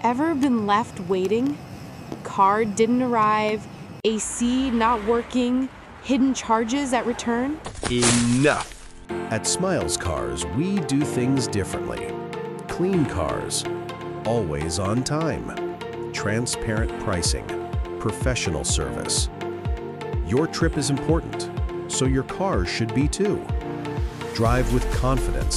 Ever been left waiting? Car didn't arrive, AC not working, hidden charges at return? Enough! At Smiles Cars, we do things differently. Clean cars, always on time, transparent pricing, professional service. Your trip is important, so your car should be too. Drive with confidence